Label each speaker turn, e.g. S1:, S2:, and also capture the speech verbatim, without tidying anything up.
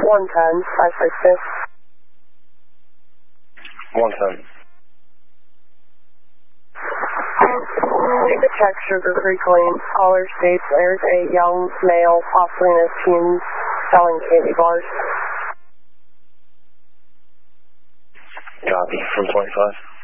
S1: one ten, five six six.
S2: one ten.
S1: Take a check, Sugar Creek Lane. Caller states there's a young male, possibly in his teens, selling candy bars.
S2: Copy, from twenty-five.